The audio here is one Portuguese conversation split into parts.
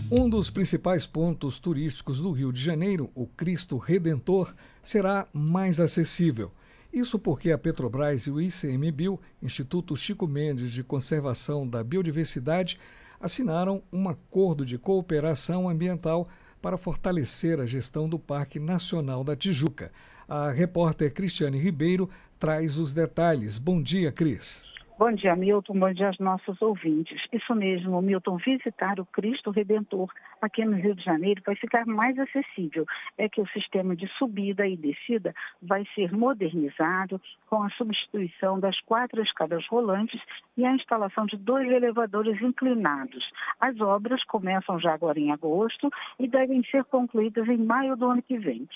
Um dos principais pontos turísticos do Rio de Janeiro, o Cristo Redentor, será mais acessível. Isso porque a Petrobras e o ICMBio, Instituto Chico Mendes de Conservação da Biodiversidade, assinaram um acordo de cooperação ambiental para fortalecer a gestão do Parque Nacional da Tijuca. A repórter Cristiane Ribeiro traz os detalhes. Bom dia, Cris. Bom dia, Milton. Bom dia aos nossos ouvintes. Isso mesmo, Milton, visitar o Cristo Redentor aqui no Rio de Janeiro vai ficar mais acessível. É que o sistema de subida e descida vai ser modernizado com a substituição das 4 escadas rolantes e a instalação de 2 elevadores inclinados. As obras começam já agora em agosto e devem ser concluídas em maio do ano que vem.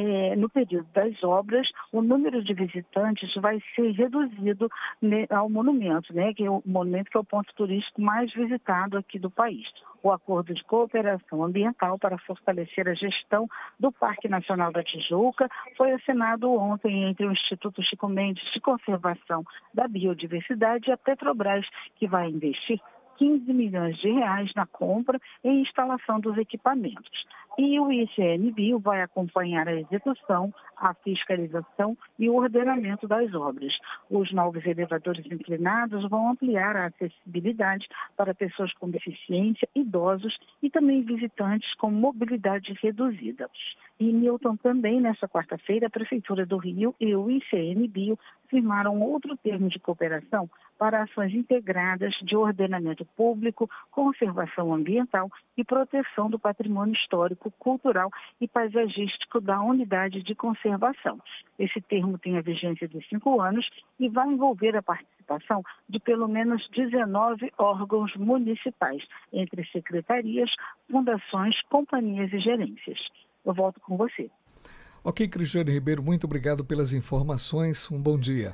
No período das obras, o número de visitantes vai ser reduzido ao monumento, que é o monumento que é o ponto turístico mais visitado aqui do país. O acordo de cooperação ambiental para fortalecer a gestão do Parque Nacional da Tijuca foi assinado ontem entre o Instituto Chico Mendes de Conservação da Biodiversidade e a Petrobras, que vai investir 15 milhões de reais na compra e instalação dos equipamentos. E o ICMBio vai acompanhar a execução, a fiscalização e o ordenamento das obras. Os novos elevadores inclinados vão ampliar a acessibilidade para pessoas com deficiência, idosos e também visitantes com mobilidade reduzida. E, Milton, também nesta quarta-feira, a Prefeitura do Rio e o ICMBio firmaram outro termo de cooperação para ações integradas de ordenamento público, conservação ambiental e proteção do patrimônio histórico, cultural e paisagístico da unidade de conservação. Esse termo tem a vigência de 5 anos e vai envolver a participação de pelo menos 19 órgãos municipais, entre secretarias, fundações, companhias e gerências. Eu volto com você. Ok, Cristiane Ribeiro, muito obrigado pelas informações. Um bom dia.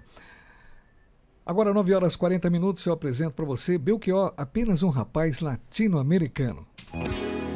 Agora, 9h40, eu apresento para você Belchior, apenas um rapaz latino-americano.